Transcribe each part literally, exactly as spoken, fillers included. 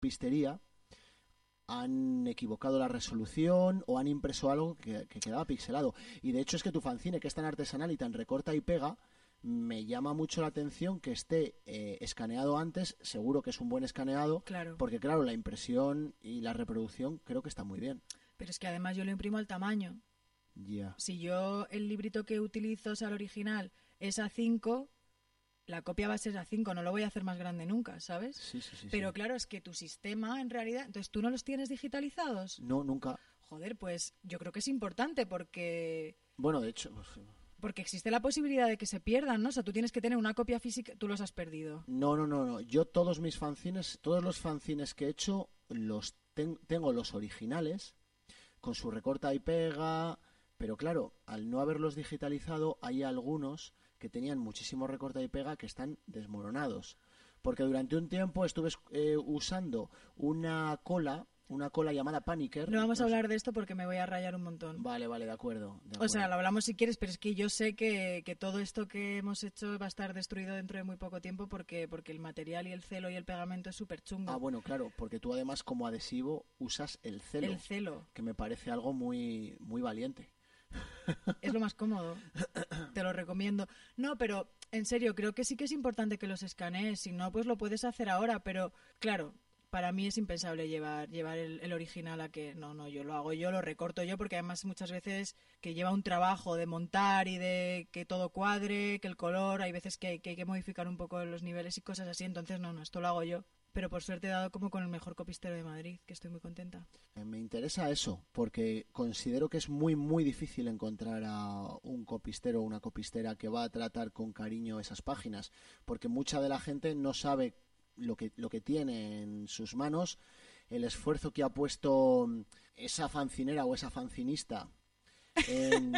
copistería han equivocado la resolución o han impreso algo que, que quedaba pixelado. Y de hecho es que tu fanzine, que es tan artesanal y tan recorta y pega, me llama mucho la atención que esté eh, escaneado antes. Seguro que es un buen escaneado, Claro. porque claro, la impresión y la reproducción creo que está muy bien. Pero es que además yo lo imprimo al tamaño. Ya. Yeah. Si yo el librito que utilizo, o sea, el original, es A cinco, la copia va a ser A cinco, no lo voy a hacer más grande nunca, ¿sabes? Sí, sí, sí. Pero sí. claro, es que tu sistema, en realidad... Entonces, ¿tú no los tienes digitalizados? No, nunca. Joder, pues yo creo que es importante porque... Bueno, de hecho... Pues... Porque existe la posibilidad de que se pierdan, ¿no? O sea, tú tienes que tener una copia física, tú los has perdido. No, no, no, no. Yo todos mis fanzines, todos los fanzines que he hecho, los ten- tengo los originales, con su recorta y pega... Pero claro, al no haberlos digitalizado, hay algunos que tenían muchísimo recorta y pega que están desmoronados. Porque durante un tiempo estuve eh, usando una cola, una cola llamada Paniker. No vamos a hablar de esto porque me voy a rayar un montón. Vale, vale, de acuerdo, de acuerdo. O sea, lo hablamos si quieres, pero es que yo sé que, que todo esto que hemos hecho va a estar destruido dentro de muy poco tiempo porque, porque el material y el celo y el pegamento es súper chungo. Ah, bueno, claro, porque tú además como adhesivo usas el celo. El celo. Que me parece algo muy, muy valiente. Es lo más cómodo, te lo recomiendo. No, pero en serio, creo que sí que es importante que los escanees, si no, pues lo puedes hacer ahora, pero claro, para mí es impensable llevar llevar el, el original a que, no, no, yo lo hago yo, lo recorto yo, porque además muchas veces que lleva un trabajo de montar y de que todo cuadre, que el color, hay veces que hay que, hay que modificar un poco los niveles y cosas así, entonces no, no, esto lo hago yo. Pero por suerte he dado como con el mejor copistero de Madrid, que estoy muy contenta. Me interesa eso, porque considero que es muy, muy difícil encontrar a un copistero o una copistera que va a tratar con cariño esas páginas, porque mucha de la gente no sabe lo que, lo que tiene en sus manos, el esfuerzo que ha puesto esa fancinera o esa fancinista en,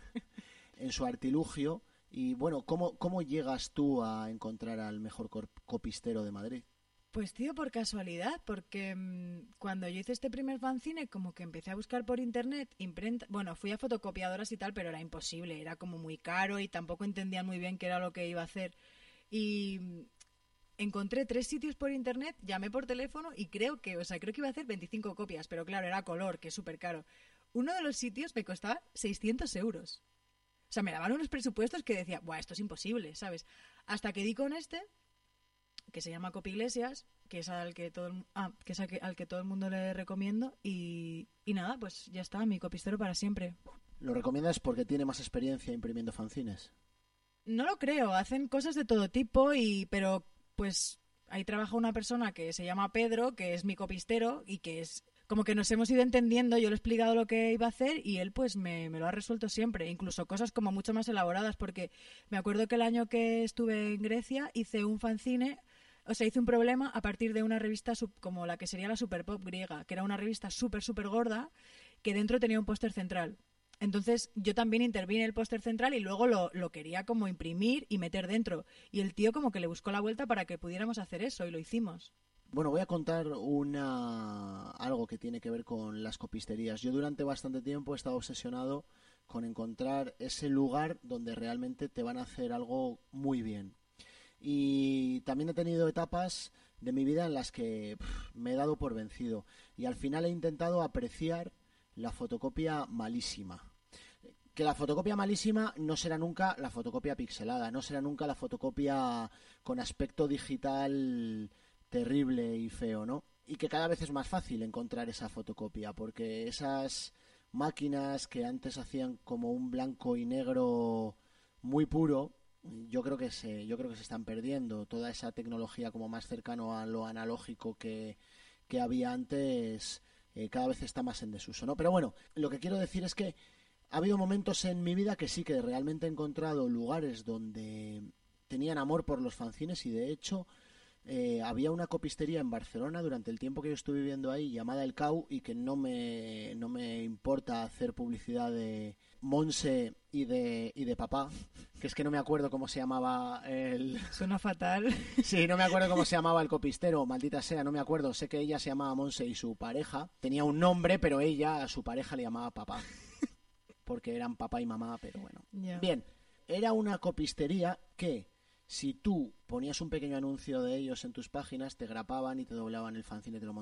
en su artilugio. Y bueno, ¿cómo, cómo llegas tú a encontrar al mejor copistero de Madrid? Pues tío, por casualidad, porque mmm, cuando yo hice este primer fanzine, como que empecé a buscar por internet, imprenta, bueno, fui a fotocopiadoras y tal, pero era imposible, era como muy caro y tampoco entendía muy bien qué era lo que iba a hacer. Y mmm, encontré tres sitios por internet, llamé por teléfono y creo que, o sea, creo que iba a hacer veinticinco copias, pero claro, era color, que es súper caro. Uno de los sitios me costaba seiscientos euros. O sea, me daban unos presupuestos que decía, buah, esto es imposible, ¿sabes? Hasta que di con este, que se llama Copy Iglesias, que es al que todo el, ah, que es al que, al que todo el mundo le recomiendo y, y nada, pues ya está, mi copistero para siempre. ¿Lo recomiendas porque tiene más experiencia imprimiendo fanzines? No lo creo, hacen cosas de todo tipo y pero pues ahí trabaja una persona que se llama Pedro, que es mi copistero y que es como que nos hemos ido entendiendo, yo le he explicado lo que iba a hacer y él pues me, me lo ha resuelto siempre, incluso cosas como mucho más elaboradas, porque me acuerdo que el año que estuve en Grecia hice un fanzine, o sea, hice un problema a partir de una revista sub, como la que sería la Super Pop griega, que era una revista súper, súper gorda, que dentro tenía un póster central. Entonces yo también intervine en el póster central y luego lo, lo quería como imprimir y meter dentro. Y el tío como que le buscó la vuelta para que pudiéramos hacer eso y lo hicimos. Bueno, voy a contar una algo que tiene que ver con las copisterías. Yo durante bastante tiempo he estado obsesionado con encontrar ese lugar donde realmente te van a hacer algo muy bien. Y también he tenido etapas de mi vida en las que pff, me he dado por vencido. Y al final he intentado apreciar la fotocopia malísima. Que la fotocopia malísima no será nunca la fotocopia pixelada, no será nunca la fotocopia con aspecto digital terrible y feo, ¿no? Y que cada vez es más fácil encontrar esa fotocopia, porque esas máquinas que antes hacían como un blanco y negro muy puro, yo creo que se, yo creo que se están perdiendo. Toda esa tecnología como más cercano a lo analógico que, que había antes, eh, cada vez está más en desuso, ¿no? Pero bueno, lo que quiero decir es que ha habido momentos en mi vida que sí que realmente he encontrado lugares donde tenían amor por los fanzines y de hecho eh, había una copistería en Barcelona durante el tiempo que yo estuve viviendo ahí llamada El Cau y que no me, no me importa hacer publicidad de Monse y de, y de papá, que es que no me acuerdo cómo se llamaba el... Suena fatal. Sí, no me acuerdo cómo se llamaba el copistero, maldita sea, no me acuerdo. Sé que ella se llamaba Monse y su pareja tenía un nombre, pero ella a su pareja le llamaba papá. Porque eran papá y mamá, pero bueno. Yeah. Bien, era una copistería que Si tú ponías un pequeño anuncio de ellos en tus páginas, te grapaban y te doblaban el fanzine, te lo